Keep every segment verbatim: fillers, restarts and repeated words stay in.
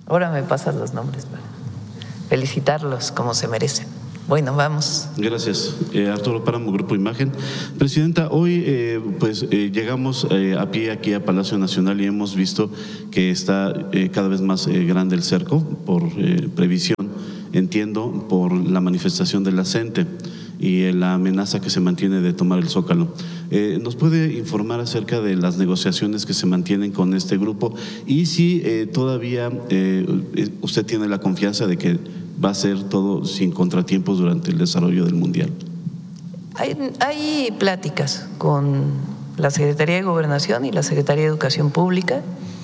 Ahora me pasan los nombres para felicitarlos como se merecen. Bueno, vamos. Gracias. Eh, Arturo Páramo, Grupo Imagen. Presidenta, hoy eh, pues eh, llegamos eh, a pie aquí a Palacio Nacional y hemos visto que está eh, cada vez más eh, grande el cerco por eh, previsión, entiendo, por la manifestación de la CENTE y la amenaza que se mantiene de tomar el Zócalo. Eh, ¿Nos puede informar acerca de las negociaciones que se mantienen con este grupo y si eh, todavía eh, usted tiene la confianza de que va a ser todo sin contratiempos durante el desarrollo del Mundial? Hay, hay pláticas con la Secretaría de Gobernación y la Secretaría de Educación Pública.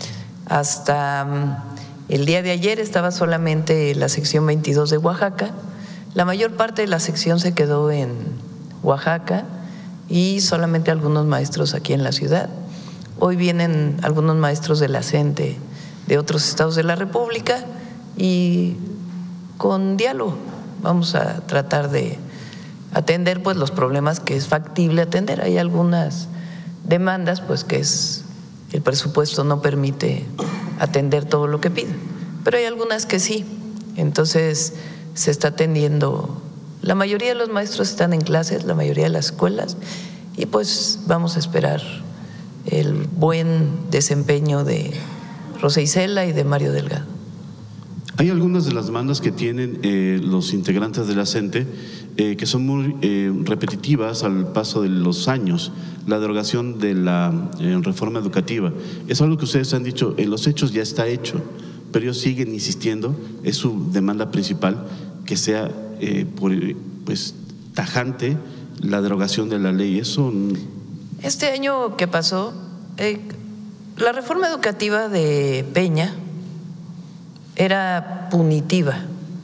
Hasta el día de ayer estaba solamente la sección veintidós de Oaxaca. La mayor parte de la sección se quedó en Oaxaca y solamente algunos maestros aquí en la ciudad. Hoy vienen algunos maestros de la CENTE de otros estados de la República y con diálogo vamos a tratar de atender pues los problemas que es factible atender. Hay algunas demandas pues que es el presupuesto no permite atender todo lo que piden, pero hay algunas que sí. Entonces se está atendiendo. La mayoría de los maestros están en clases, la mayoría de las escuelas, y pues vamos a esperar el buen desempeño de Rosa Isela y de Mario Delgado. Hay algunas de las demandas que tienen eh, los integrantes de la CENTE eh, que son muy eh, repetitivas al paso de los años. La derogación de la eh, reforma educativa es algo que ustedes han dicho, en los hechos ya está hecho, pero ellos siguen insistiendo, es su demanda principal, que sea eh, por, pues, tajante la derogación de la ley. Eso. Este año que pasó, eh, la reforma educativa de Peña era punitiva,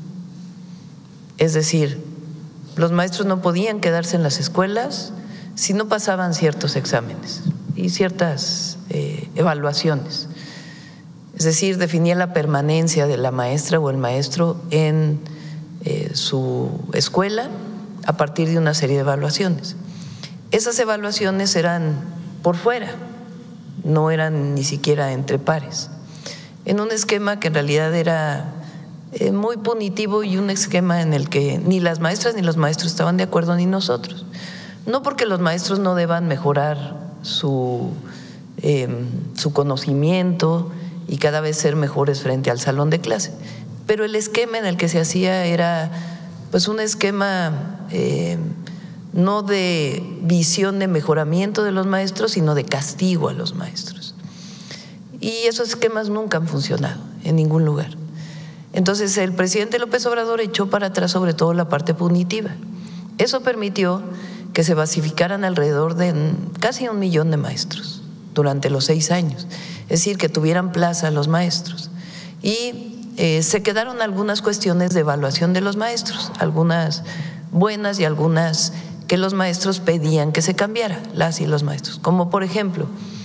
es decir, los maestros no podían quedarse en las escuelas si no pasaban ciertos exámenes y ciertas eh, evaluaciones. Es decir, definía la permanencia de la maestra o el maestro en eh, su escuela a partir de una serie de evaluaciones. Esas evaluaciones eran por fuera, no eran ni siquiera entre pares, en un esquema que en realidad era eh, muy punitivo y un esquema en el que ni las maestras ni los maestros estaban de acuerdo ni nosotros. No porque los maestros no deban mejorar su, eh, su conocimiento y cada vez ser mejores frente al salón de clase, pero el esquema en el que se hacía era pues un esquema eh, no de visión de mejoramiento de los maestros, sino de castigo a los maestros. Y esos esquemas nunca han funcionado en ningún lugar. Entonces el presidente López Obrador echó para atrás sobre todo la parte punitiva. Eso permitió que se basificaran alrededor de casi un millón de maestros durante los seis años, es decir, que tuvieran plaza los maestros. Y eh, se quedaron algunas cuestiones de evaluación de los maestros, algunas buenas y algunas que los maestros pedían que se cambiara, las y los maestros. Como por ejemplo,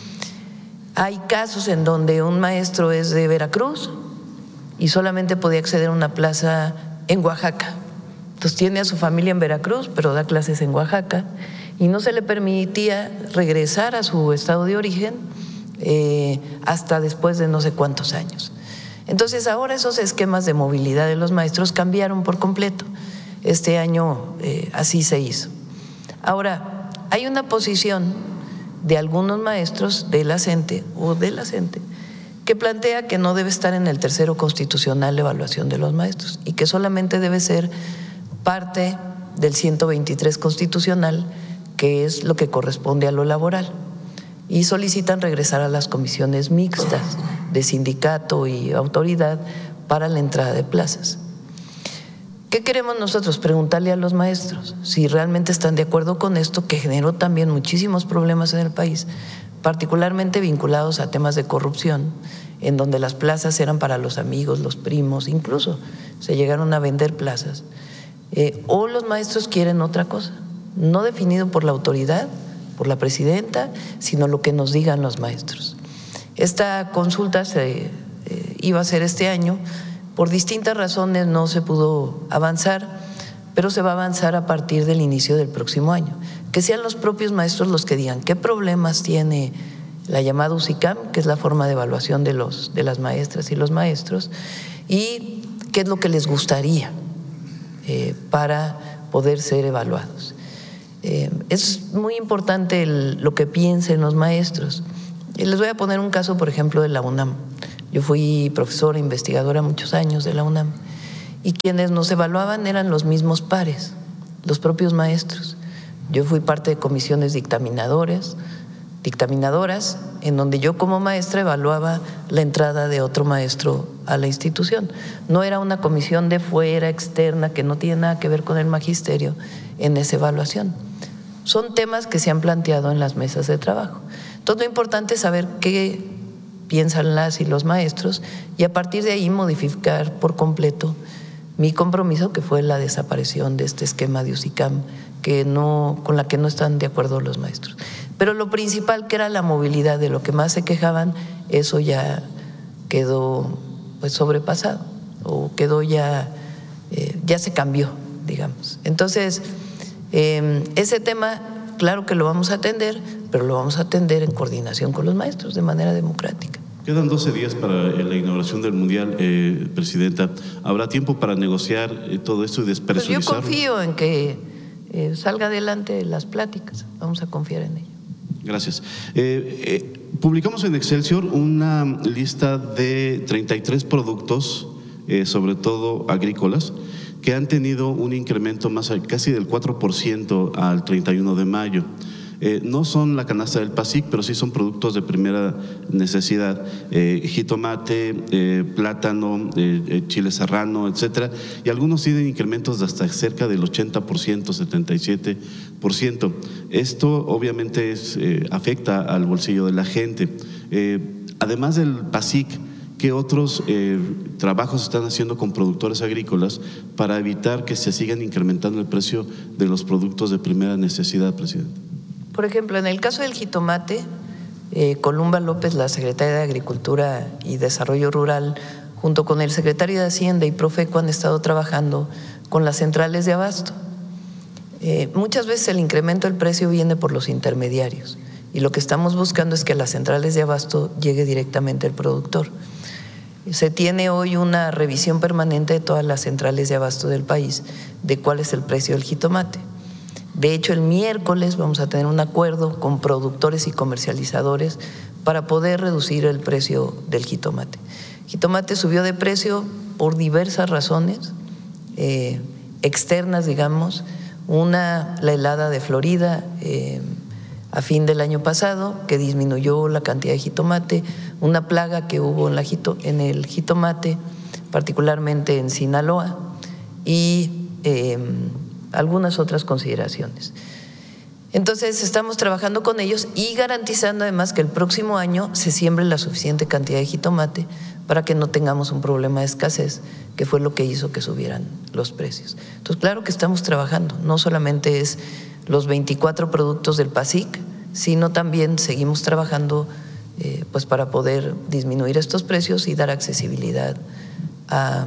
hay casos en donde un maestro es de Veracruz y solamente podía acceder a una plaza en Oaxaca. Entonces tiene a su familia en Veracruz, pero da clases en Oaxaca y no se le permitía regresar a su estado de origen eh, hasta después de no sé cuántos años. Entonces ahora esos esquemas de movilidad de los maestros cambiaron por completo. Este año eh, así se hizo. Ahora, hay una posición de algunos maestros de la CENTE o de la CENTE que plantea que no debe estar en el tercero constitucional la evaluación de los maestros y que solamente debe ser parte del ciento veintitrés constitucional, que es lo que corresponde a lo laboral, y solicitan regresar a las comisiones mixtas de sindicato y autoridad para la entrada de plazas. ¿Qué queremos nosotros? Preguntarle a los maestros si realmente están de acuerdo con esto, que generó también muchísimos problemas en el país, particularmente vinculados a temas de corrupción, en donde las plazas eran para los amigos, los primos, incluso se llegaron a vender plazas. Eh, o los maestros quieren otra cosa, no definido por la autoridad, por la presidenta, sino lo que nos digan los maestros. Esta consulta se eh, iba a ser este año. Por distintas razones no se pudo avanzar, pero se va a avanzar a partir del inicio del próximo año. Que sean los propios maestros los que digan qué problemas tiene la llamada U S I C A M, que es la forma de evaluación de, los, de las maestras y los maestros, y qué es lo que les gustaría eh, para poder ser evaluados. Eh, es muy importante el, lo que piensen los maestros. Y les voy a poner un caso, por ejemplo, de la UNAM. Yo fui profesora, investigadora muchos años de la UNAM, y quienes nos evaluaban eran los mismos pares, los propios maestros. Yo fui parte de comisiones dictaminadoras, dictaminadoras, en donde yo como maestra evaluaba la entrada de otro maestro a la institución. No era una comisión de fuera, externa, que no tiene nada que ver con el magisterio en esa evaluación. Son temas que se han planteado en las mesas de trabajo. Entonces, lo importante es saber qué piensan las y los maestros y a partir de ahí modificar por completo mi compromiso, que fue la desaparición de este esquema de U S I C A M, que no, con la que no están de acuerdo los maestros. Pero lo principal, que era la movilidad, de lo que más se quejaban, eso ya quedó pues sobrepasado o quedó ya, eh, ya se cambió, digamos. Entonces, eh, ese tema, claro que lo vamos a atender, pero lo vamos a atender en coordinación con los maestros de manera democrática. Quedan doce días para la inauguración del Mundial, eh, Presidenta. ¿Habrá tiempo para negociar eh, todo esto y despresurizarlo? Pues yo confío en que eh, salga adelante las pláticas. Vamos a confiar en ello. Gracias. Eh, eh, publicamos en Excelsior una lista de treinta y tres productos, eh, sobre todo agrícolas, que han tenido un incremento más casi del cuatro por ciento al treinta y uno de mayo. Eh, no son la canasta del PASIC, pero sí son productos de primera necesidad, eh, jitomate, eh, plátano, eh, eh, chile serrano, etcétera, y algunos tienen incrementos de hasta cerca del ochenta por ciento, setenta y siete por ciento. Esto obviamente es, eh, afecta al bolsillo de la gente. Eh, además del PASIC, ¿qué otros eh, trabajos están haciendo con productores agrícolas para evitar que se sigan incrementando el precio de los productos de primera necesidad, presidente? Por ejemplo, en el caso del jitomate, eh, Columba López, la secretaria de Agricultura y Desarrollo Rural, junto con el secretario de Hacienda y Profeco, han estado trabajando con las centrales de abasto. Eh, muchas veces el incremento del precio viene por los intermediarios y lo que estamos buscando es que a las centrales de abasto llegue directamente el productor. Se tiene hoy una revisión permanente de todas las centrales de abasto del país de cuál es el precio del jitomate. De hecho, el miércoles vamos a tener un acuerdo con productores y comercializadores para poder reducir el precio del jitomate. El jitomate subió de precio por diversas razones eh, externas, digamos. Una, la helada de Florida eh, a fin del año pasado, que disminuyó la cantidad de jitomate, una plaga que hubo en, la jito, en el jitomate, particularmente en Sinaloa, y eh, algunas otras consideraciones. Entonces, estamos trabajando con ellos y garantizando además que el próximo año se siembre la suficiente cantidad de jitomate para que no tengamos un problema de escasez, que fue lo que hizo que subieran los precios. Entonces, claro que estamos trabajando, no solamente es los veinticuatro productos del PASIC, sino también seguimos trabajando eh, pues para poder disminuir estos precios y dar accesibilidad a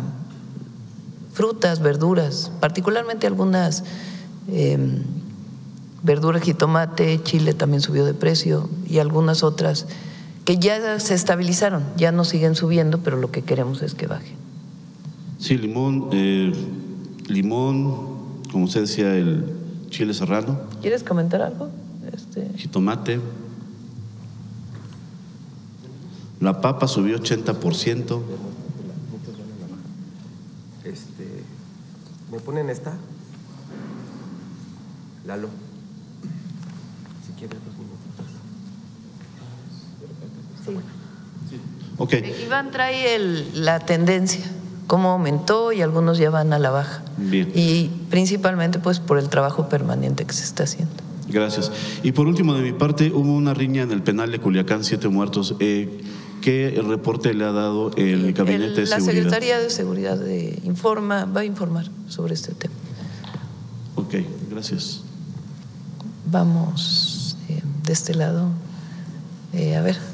frutas, verduras, particularmente algunas eh, verduras, jitomate, chile también subió de precio y algunas otras que ya se estabilizaron, ya no siguen subiendo, pero lo que queremos es que bajen. Sí, limón, eh, limón, como usted decía, el chile serrano. ¿Quieres comentar algo? Este... Jitomate. La papa subió ochenta por ciento. Este, ¿me ponen esta? Lalo. Si quieres dos minutos. Sí. Okay. Iván trae el, la tendencia, cómo aumentó y algunos ya van a la baja. Bien. Y principalmente pues por el trabajo permanente que se está haciendo. Gracias. Y por último, de mi parte, hubo una riña en el penal de Culiacán, siete muertos. Eh, ¿Qué reporte le ha dado el Gabinete el, de Seguridad? La Secretaría de Seguridad de informa, va a informar sobre este tema. Ok, gracias. Vamos eh, de este lado. Eh, a ver.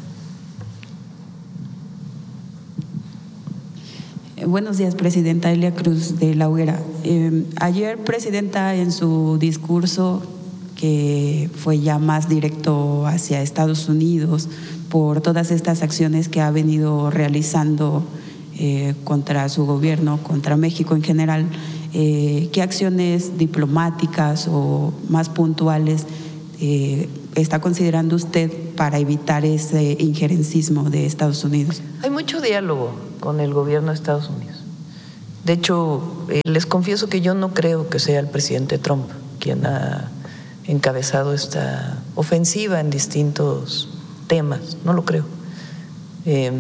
Buenos días, Presidenta. Elia Cruz, de La Hoguera. Eh, ayer, Presidenta, en su discurso que fue ya más directo hacia Estados Unidos por todas estas acciones que ha venido realizando eh, contra su gobierno, contra México en general. Eh, ¿Qué acciones diplomáticas o más puntuales eh, está considerando usted para evitar ese injerencismo de Estados Unidos? Hay mucho diálogo con el gobierno de Estados Unidos. De hecho, eh, les confieso que yo no creo que sea el presidente Trump quien ha encabezado esta ofensiva en distintos temas, no lo creo. Eh,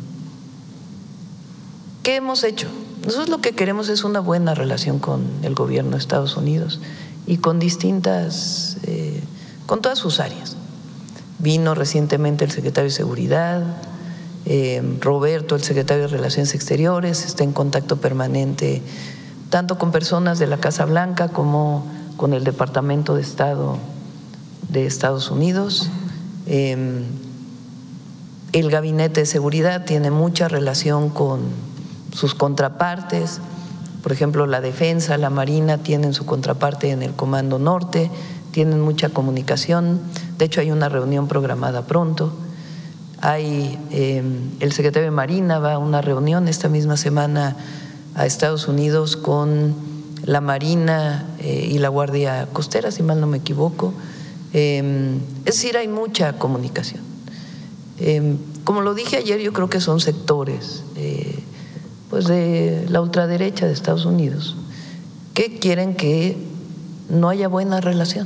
¿Qué hemos hecho? Nosotros lo que queremos es una buena relación con el gobierno de Estados Unidos y con distintas, eh, con todas sus áreas. Vino recientemente el secretario de Seguridad, eh, Roberto, el secretario de Relaciones Exteriores, está en contacto permanente tanto con personas de la Casa Blanca como con el Departamento de Estado de Estados Unidos. Eh, el Gabinete de Seguridad tiene mucha relación con sus contrapartes, por ejemplo, la Defensa, la Marina tienen su contraparte en el Comando Norte, tienen mucha comunicación. De hecho, hay una reunión programada pronto. Hay eh, el secretario de Marina va a una reunión esta misma semana a Estados Unidos con la Marina eh, y la Guardia Costera, si mal no me equivoco. Eh, es decir, hay mucha comunicación. Eh, como lo dije ayer, yo creo que son sectores eh, pues de la ultraderecha de Estados Unidos que quieren que no haya buena relación,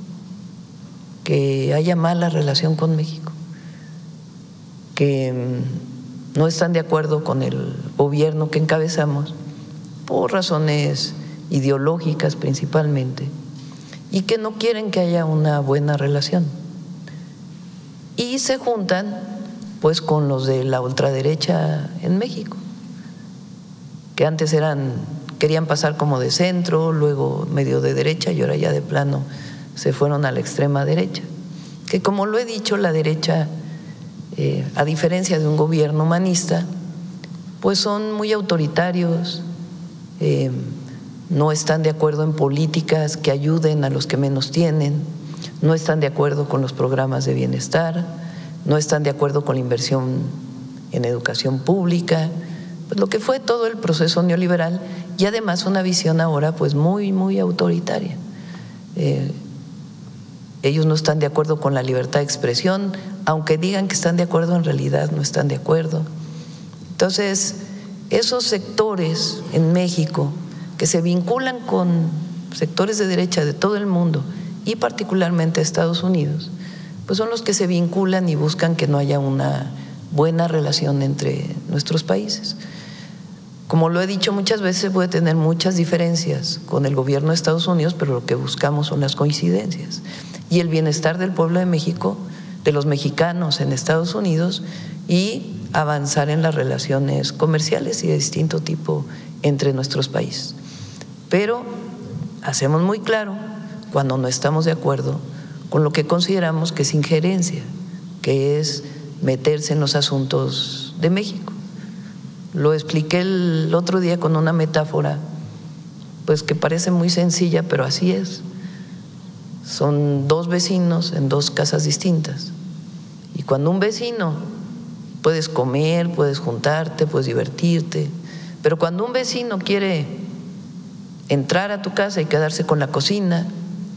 que haya mala relación con México, que no están de acuerdo con el gobierno que encabezamos por razones ideológicas principalmente y que no quieren que haya una buena relación. Y se juntan pues con los de la ultraderecha en México, que antes eran, querían pasar como de centro, luego medio de derecha y ahora ya de plano se fueron a la extrema derecha. Que como lo he dicho, la derecha, eh, a diferencia de un gobierno humanista, pues son muy autoritarios, eh, no están de acuerdo en políticas que ayuden a los que menos tienen, no están de acuerdo con los programas de bienestar, no están de acuerdo con la inversión en educación pública, pues lo que fue todo el proceso neoliberal y además una visión ahora pues muy, muy autoritaria. Eh, ellos no están de acuerdo con la libertad de expresión, aunque digan que están de acuerdo, en realidad no están de acuerdo. Entonces, esos sectores en México que se vinculan con sectores de derecha de todo el mundo y particularmente Estados Unidos, pues son los que se vinculan y buscan que no haya una buena relación entre nuestros países. Como lo he dicho muchas veces, puede tener muchas diferencias con el gobierno de Estados Unidos, pero lo que buscamos son las coincidencias y el bienestar del pueblo de México, de los mexicanos en Estados Unidos y avanzar en las relaciones comerciales y de distinto tipo entre nuestros países. Pero hacemos muy claro cuando no estamos de acuerdo con lo que consideramos que es injerencia, que es meterse en los asuntos de México. Lo expliqué el otro día con una metáfora, pues que parece muy sencilla, pero así es. Son dos vecinos en dos casas distintas. Y cuando un vecino, puedes comer, puedes juntarte, puedes divertirte, pero cuando un vecino quiere entrar a tu casa y quedarse con la cocina,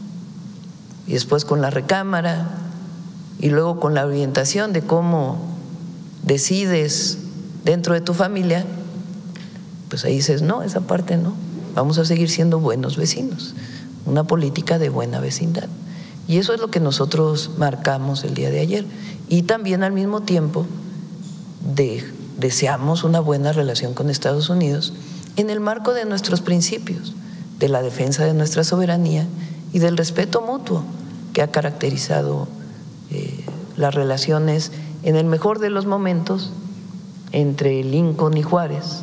y después con la recámara, y luego con la orientación de cómo decides dentro de tu familia, pues ahí dices, no, esa parte no, vamos a seguir siendo buenos vecinos, una política de buena vecindad. Y eso es lo que nosotros marcamos el día de ayer. Y también al mismo tiempo de, deseamos una buena relación con Estados Unidos en el marco de nuestros principios, de la defensa de nuestra soberanía y del respeto mutuo que ha caracterizado eh, las relaciones en el mejor de los momentos entre Lincoln y Juárez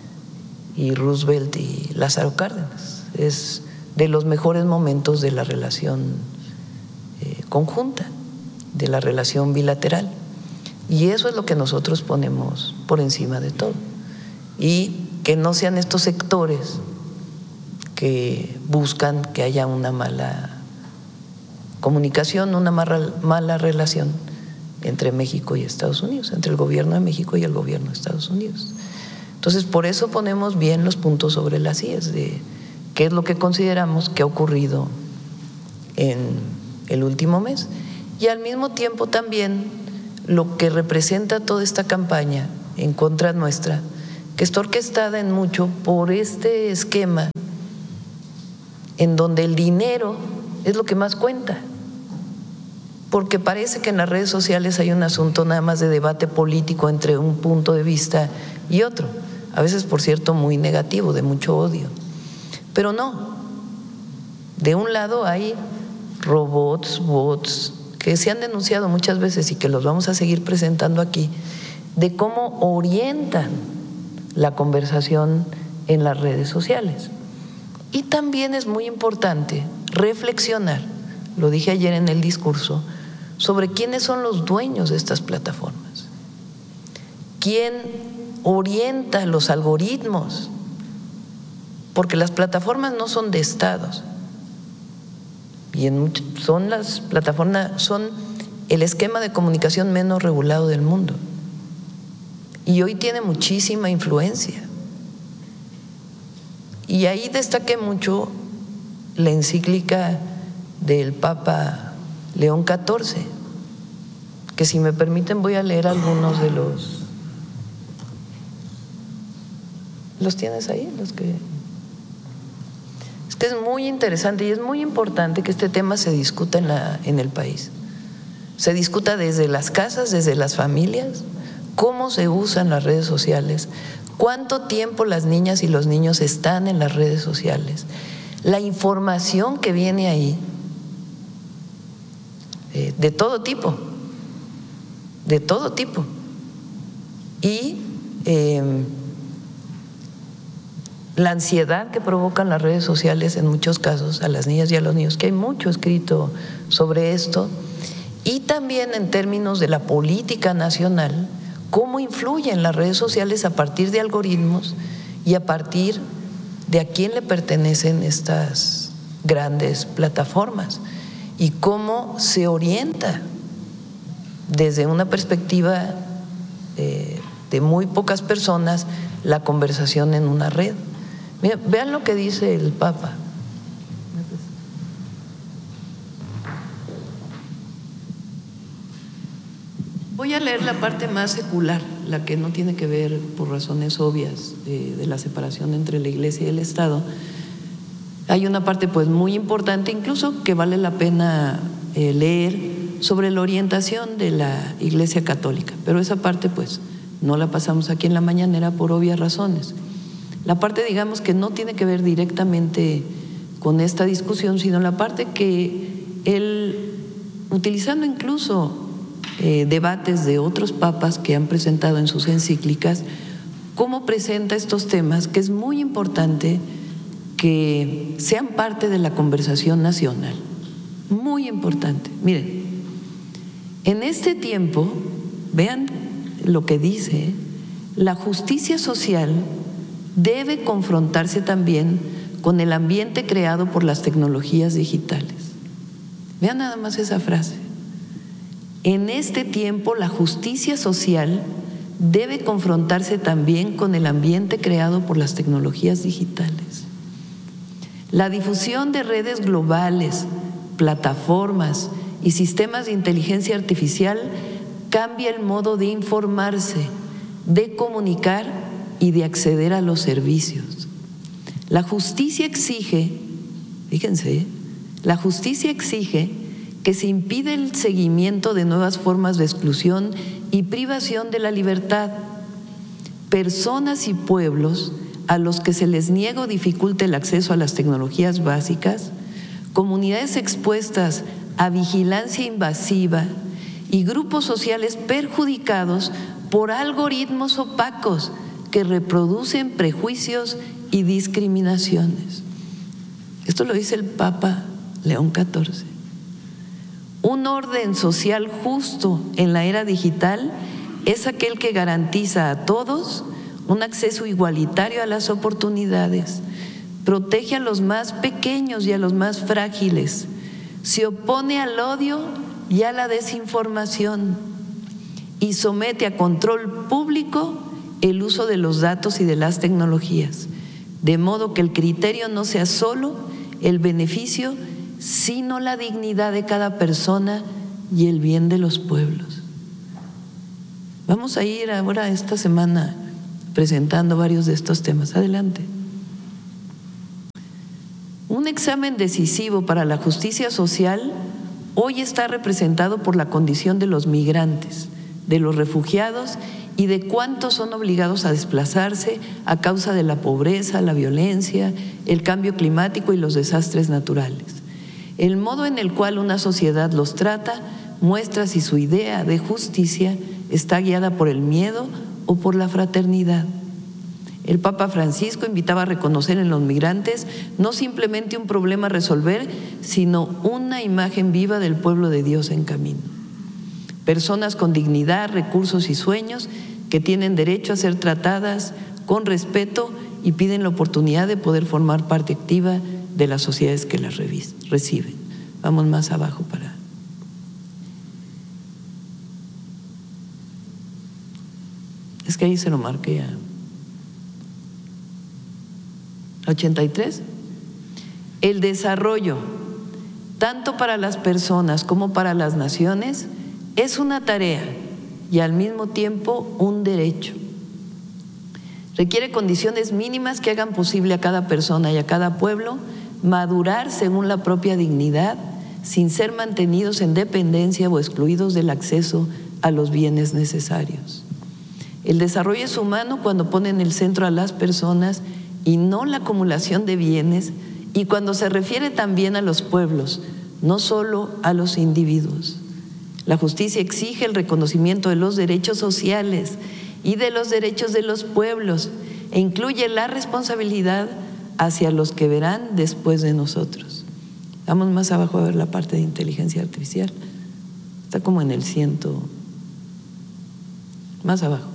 y Roosevelt y Lázaro Cárdenas. Es de los mejores momentos de la relación eh, conjunta, de la relación bilateral. Y eso es lo que nosotros ponemos por encima de todo. Y que no sean estos sectores que buscan que haya una mala comunicación, una mala relación entre México y Estados Unidos, entre el gobierno de México y el gobierno de Estados Unidos. Entonces, por eso ponemos bien los puntos sobre las íes de qué es lo que consideramos que ha ocurrido en el último mes y al mismo tiempo también lo que representa toda esta campaña en contra nuestra, que está orquestada en mucho por este esquema en donde el dinero es lo que más cuenta, porque parece que en las redes sociales hay un asunto nada más de debate político entre un punto de vista y otro, a veces, por cierto, muy negativo, de mucho odio, pero no, de un lado hay robots, bots, que se han denunciado muchas veces y que los vamos a seguir presentando aquí, de cómo orientan la conversación en las redes sociales. Y también es muy importante reflexionar, lo dije ayer en el discurso, sobre quiénes son los dueños de estas plataformas, quién orienta los algoritmos, porque las plataformas no son de estados, y en, son las plataformas, son el esquema de comunicación menos regulado del mundo, y hoy tiene muchísima influencia. Y ahí destaqué mucho la encíclica del Papa León catorce, que si me permiten voy a leer algunos de los… ¿Los tienes ahí? Los que… Es que es muy interesante y es muy importante que este tema se discuta en, la, en el país. Se discuta desde las casas, desde las familias, cómo se usan las redes sociales, cuánto tiempo las niñas y los niños están en las redes sociales, la información que viene ahí, eh, de todo tipo, de todo tipo. Y eh, la ansiedad que provocan las redes sociales en muchos casos a las niñas y a los niños, que hay mucho escrito sobre esto, y también en términos de la política nacional, cómo influyen las redes sociales a partir de algoritmos y a partir de a quién le pertenecen estas grandes plataformas y cómo se orienta desde una perspectiva eh, de muy pocas personas la conversación en una red. Mira, vean lo que dice el Papa. Voy a leer la parte más secular, la que no tiene que ver, por razones obvias, de, de la separación entre la Iglesia y el Estado. Hay una parte pues muy importante, incluso que vale la pena eh, leer, sobre la orientación de la Iglesia Católica, pero esa parte pues no la pasamos aquí en la mañanera por obvias razones. La parte, digamos, que no tiene que ver directamente con esta discusión, sino la parte que él, utilizando incluso Eh, debates de otros papas que han presentado en sus encíclicas, cómo presenta estos temas, que es muy importante que sean parte de la conversación nacional, muy importante. Miren, en este tiempo, vean lo que dice, la justicia social debe confrontarse también con el ambiente creado por las tecnologías digitales. Vean nada más esa frase. En este tiempo, la justicia social debe confrontarse también con el ambiente creado por las tecnologías digitales. La difusión de redes globales, plataformas y sistemas de inteligencia artificial cambia el modo de informarse, de comunicar y de acceder a los servicios. La justicia exige, fíjense, la justicia exige que se impide el seguimiento de nuevas formas de exclusión y privación de la libertad. Personas y pueblos a los que se les niega o dificulta el acceso a las tecnologías básicas, comunidades expuestas a vigilancia invasiva y grupos sociales perjudicados por algoritmos opacos que reproducen prejuicios y discriminaciones. Esto lo dice el Papa León catorce. Un orden social justo en la era digital es aquel que garantiza a todos un acceso igualitario a las oportunidades, protege a los más pequeños y a los más frágiles, se opone al odio y a la desinformación y somete a control público el uso de los datos y de las tecnologías, de modo que el criterio no sea solo el beneficio, sino la dignidad de cada persona y el bien de los pueblos. Vamos a ir ahora esta semana presentando varios de estos temas. Adelante. Un examen decisivo para la justicia social hoy está representado por la condición de los migrantes, de los refugiados y de cuántos son obligados a desplazarse a causa de la pobreza, la violencia, el cambio climático y los desastres naturales. El modo en el cual una sociedad los trata muestra si su idea de justicia está guiada por el miedo o por la fraternidad. El Papa Francisco invitaba a reconocer en los migrantes no simplemente un problema a resolver, sino una imagen viva del pueblo de Dios en camino. Personas con dignidad, recursos y sueños que tienen derecho a ser tratadas con respeto y piden la oportunidad de poder formar parte activa de las sociedades que las reciben. Vamos más abajo para… Es que ahí se lo marqué ya. ochenta y tres. El desarrollo, tanto para las personas como para las naciones, es una tarea y al mismo tiempo un derecho. Requiere condiciones mínimas que hagan posible a cada persona y a cada pueblo madurar según la propia dignidad, sin ser mantenidos en dependencia o excluidos del acceso a los bienes necesarios. El desarrollo es humano cuando pone en el centro a las personas y no la acumulación de bienes, y cuando se refiere también a los pueblos, no solo a los individuos. La justicia exige el reconocimiento de los derechos sociales y de los derechos de los pueblos e incluye la responsabilidad hacia los que verán después de nosotros. Vamos más abajo a ver la parte de inteligencia artificial. Está como en el ciento, más abajo.